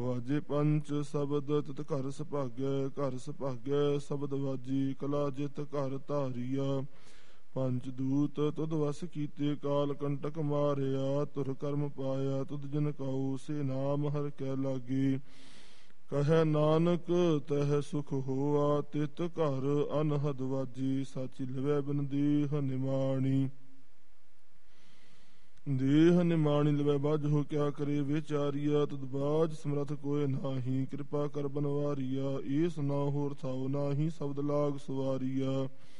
ਵਾਜੇ ਪੰਚ ਸ਼ਬਦ ਤਿਤ ਘਰ ਸੁਭਾਗੈ ਸ਼ਬਦ ਵਾਜੀ ਕਲਾ ਜਿਤ ਘਰ ਧਾਰੀਆ। ਪੰਚ ਦੂਤ ਤੁਧ ਵਸ ਕੀਤੇ ਕਾਲ ਕੰਟਕ ਮਾਰਿਆ। ਤੁਰ ਕਰਮ ਪਾਇਆ ਤੁਧ ਜਨ ਕਉ ਸੇ ਨਾਮ ਹਰਿ ਕੈ ਲਾਗੇ। ਕਹੈ ਨਾਨਕ ਤਹ ਸੁਖ ਹੋਆ ਤਿਤ ਘਰ ਅਨਹਦ ਵਾਜੀ। ਸਾਚੀ ਲਵੈ ਬਿਨ ਦੇਹ ਨਿਮਾਣੀ। ਦੇਹ ਨਿਮਾਣੀ ਲਵੈ ਬਾਝੁ ਕਿਆ ਕਰੇ ਵਿਚਾਰੀਆ। ਤੁਧ ਬਾਝ ਸਮਰਥ ਕੋਇ ਨਾਹੀ ਕਿਰਪਾ ਕਰ ਬਨਵਾਰੀਆ। ਏ ਸੁਨਾ ਹੋਰ ਥਾਉ ਨਾਹੀ ਸ਼ਬਦ ਲਾਗ ਸਵਾਰੀਆ।